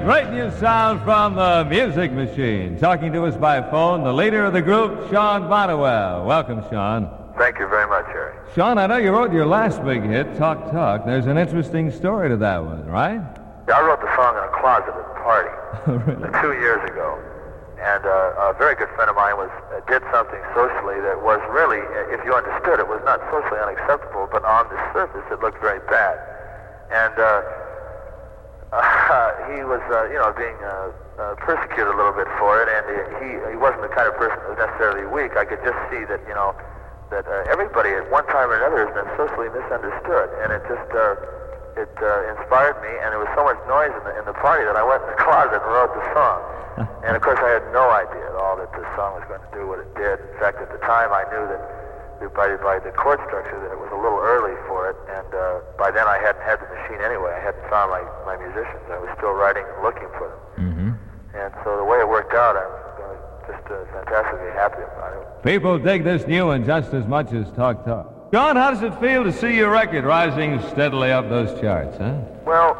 Great new sound from the Music Machine. Talking to us by phone, the leader of the group, Sean Bonnewell. Welcome, Sean. Thank you very much, Harry. Sean, I know you wrote your last big hit, Talk Talk. There's an interesting story to that one, right? Yeah, I wrote the song in a closet at a party Really? 2 years ago. And a very good friend of mine did something socially that was really, if you understood, it was not socially unacceptable, but on the surface it looked very bad. And he was, being persecuted a little bit for it, and he wasn't the kind of person who was necessarily weak. I could just see that, that everybody at one time or another has been socially misunderstood, and it just inspired me. And there was so much noise in the party that I went in the closet and wrote the song. And of course, I had no idea at all that this song was going to do what it did. In fact, at the time, I knew that by the chord structure that it was a little early for it, and by then I hadn't had the machine anyway. I hadn't found my musicians. I was still writing and looking for them. Mm-hmm. And so the way it worked out, I'm just fantastically happy about it. People dig this new one just as much as Talk Talk. John, how does it feel to see your record rising steadily up those charts, huh? Well,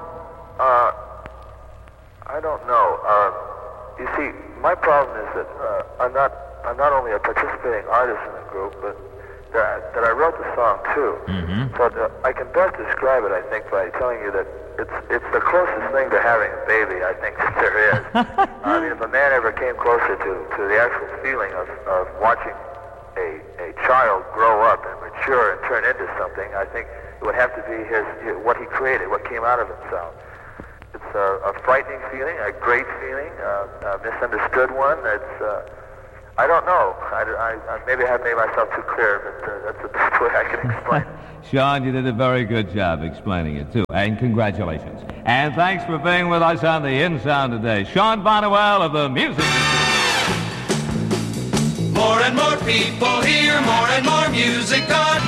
I don't know. You see, my problem is that I'm not only a participating artist in the group, but that I wrote the song too. Mm-hmm. So I can best describe it, I think, by telling you that it's the closest thing to having a baby, I think, that there is. I mean, if a man ever came closer to the actual feeling of watching a child grow up and mature and turn into something, I think it would have to be what he created, what came out of himself. It's a frightening feeling, a great feeling, a misunderstood one. I don't know. Maybe I haven't made myself too clear, but that's the best way I can explain it. Sean, you did a very good job explaining it, too. And congratulations. And thanks for being with us on the In Sound today. Sean Bonnewell of the Music Machine. More and more people hear more and more music on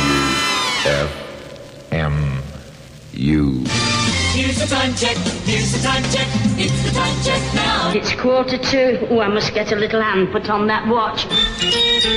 WFMU. Here's the time check, it's the time check now. It's 1:45. Oh, I must get a little hand put on that watch.